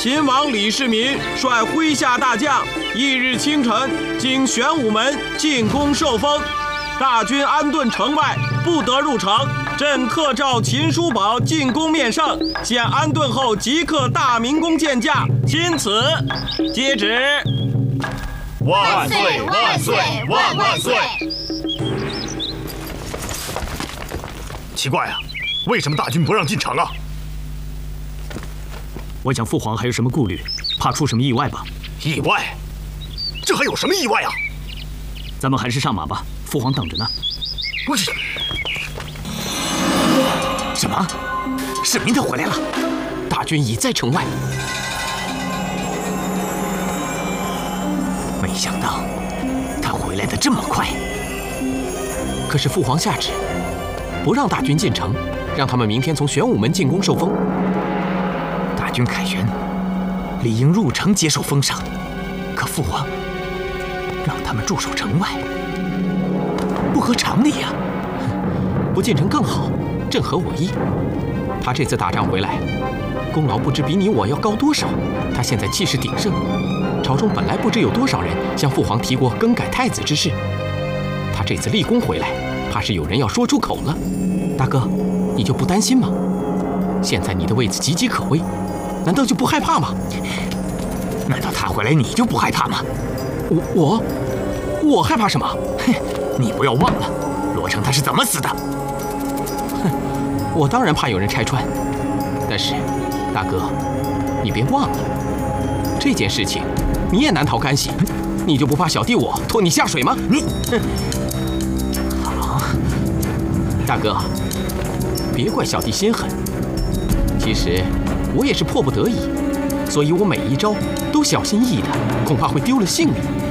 秦王李世民率麾下大将，翌日清晨经玄武门进宫受封。大军安顿城外，不得入城。朕特召秦叔宝进宫面圣，现安顿后即刻大明宫见驾。钦此，接旨。 万岁！万岁！万万岁！奇怪啊，为什么大军不让进城啊？ 我想父皇还有什么顾虑，怕出什么意外吧？ 意外？这还有什么意外啊？ 咱们还是上马吧，父皇等着呢。 不是， 什么？史明特回来了，大军已在城外。没想到他回来的这么快。可是父皇下旨，不让大军进城，让他们明天从玄武门进宫受封。 大军凯旋，理应入城接受封赏，可父皇让他们驻守城外，不合常理呀！不进城更好，正合我意。他这次打仗回来，功劳不知比你我要高多少。他现在气势鼎盛，朝中本来不知有多少人向父皇提过更改太子之事。他这次立功回来，怕是有人要说出口了。大哥，你就不担心吗？现在你的位子岌岌可危。 难道就不害怕吗？难道他回来你就不害怕吗？我害怕什么？哼！你不要忘了，罗成他是怎么死的。哼！我当然怕有人拆穿，但是，大哥，你别忘了，这件事情你也难逃干系，你就不怕小弟我拖你下水吗？你，好，大哥，别怪小弟心狠，其实。 我也是迫不得已，所以我每一招都小心翼翼的，恐怕会丢了性命。